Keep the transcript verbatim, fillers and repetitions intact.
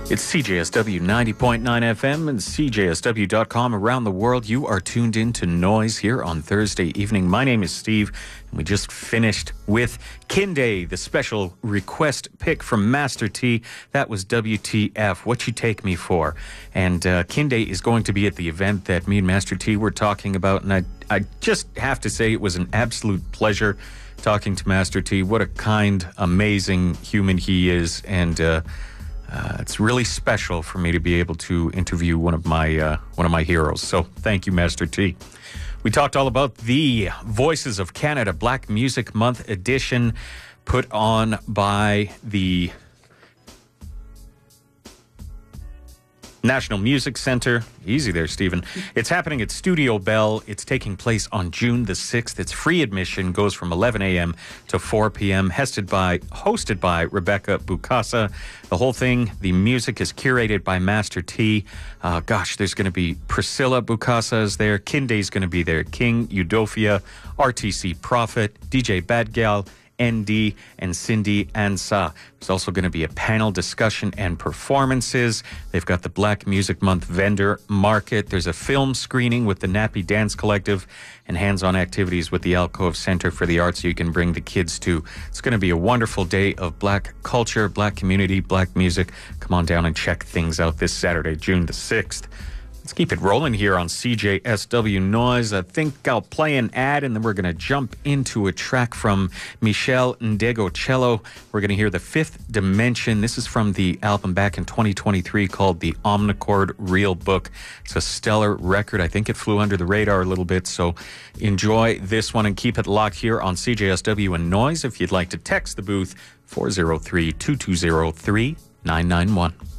It's C J S W ninety point nine F M and C J S W dot com around the world. You are tuned in to Noise here on Thursday evening. My name is Steve, and we just finished with Kinde, the special request pick from Master T. That was W T F, What You Take Me For. And uh, Kinde is going to be at the event that me and Master T were talking about, and I, I just have to say it was an absolute pleasure talking to Master T. What a kind, amazing human he is, and uh, Uh, it's really special for me to be able to interview one of my uh, one of my heroes. So thank you, Master T. We talked all about the Voices of Canada Black Music Month edition put on by the National Music Center. Easy there, Stephen. It's happening at Studio Bell. It's taking place on June the sixth. It's free admission, goes from eleven a.m. to four p.m. Hosted by, hosted by Rebecca Bukasa. The whole thing, the music is curated by Master T. Uh, gosh, there's going to be Priscilla Bukasa is there. Kinde's going to be there. King, Eudofia, R T C Prophet, D J Badgal, N D, and Cindy Ansa. There's also going to be a panel discussion and performances. They've got the Black Music Month vendor market. There's a film screening with the Nappy Dance Collective and hands-on activities with the Alcove Center for the Arts you can bring the kids to. It's going to be a wonderful day of black culture, black community, black music. Come on down and check things out this Saturday, June the sixth. Let's keep it rolling here on C J S W Noise. I think I'll play an ad and then we're going to jump into a track from Michelle Ndegeocello. We're going to hear The Fifth Dimension. This is from the album back in twenty twenty-three called The Omnichord Real Book. It's a stellar record. I think it flew under the radar a little bit, so enjoy this one and keep it locked here on C J S W and Noise. If you'd like to text the booth, four oh three, two two oh, three nine nine one.